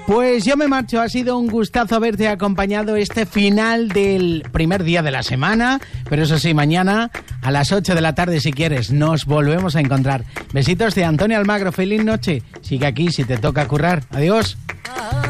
Pues yo me marcho, ha sido un gustazo haberte acompañado este final del primer día de la semana, pero eso sí, mañana a las 8 de la tarde si quieres, nos volvemos a encontrar. Besitos de Antonio Almagro, feliz noche, sigue aquí si te toca currar, adiós.